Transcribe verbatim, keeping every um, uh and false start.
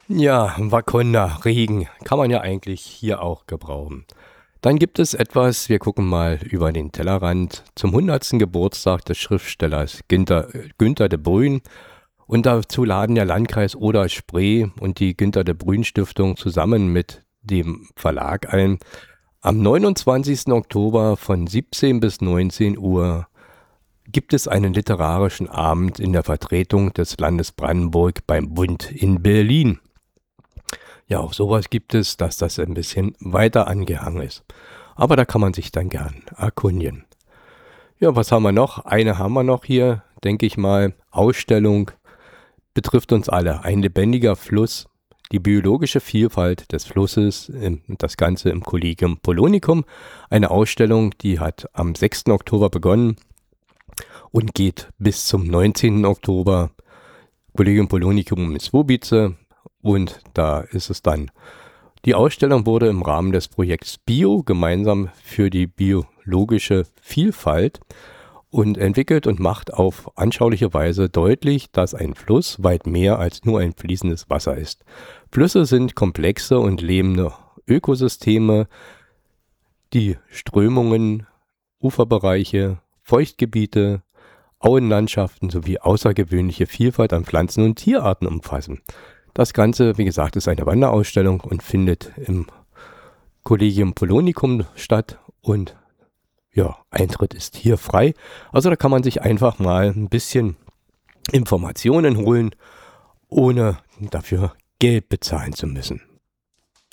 Ja, Wakanda, Regen, kann man ja eigentlich hier auch gebrauchen. Dann gibt es etwas, wir gucken mal über den Tellerrand, zum hundertsten Geburtstag des Schriftstellers Günter, äh, Günter de Bruyne. Und dazu laden der Landkreis Oder-Spree und die Günter de Bruyne Stiftung zusammen mit dem Verlag ein, am neunundzwanzigsten Oktober von siebzehn bis neunzehn Uhr gibt es einen literarischen Abend in der Vertretung des Landes Brandenburg beim Bund in Berlin. Ja, auch sowas gibt es, dass das ein bisschen weiter angehangen ist. Aber da kann man sich dann gern erkundigen. Ja, was haben wir noch? Eine haben wir noch hier, denke ich mal. Ausstellung betrifft uns alle. Ein lebendiger Fluss, die biologische Vielfalt des Flusses, das Ganze im Collegium Polonicum. Eine Ausstellung, die hat am sechsten Oktober begonnen und geht bis zum neunzehnten Oktober. Collegium Polonicum in Swobice. Und da ist es dann. Die Ausstellung wurde im Rahmen des Projekts Bio gemeinsam für die biologische Vielfalt und entwickelt und macht auf anschauliche Weise deutlich, dass ein Fluss weit mehr als nur ein fließendes Wasser ist. Flüsse sind komplexe und lebende Ökosysteme, die Strömungen, Uferbereiche, Feuchtgebiete, Auenlandschaften sowie außergewöhnliche Vielfalt an Pflanzen und Tierarten umfassen. Das Ganze, wie gesagt, ist eine Wanderausstellung und findet im Collegium Polonicum statt und ja, Eintritt ist hier frei. Also da kann man sich einfach mal ein bisschen Informationen holen, ohne dafür Geld bezahlen zu müssen.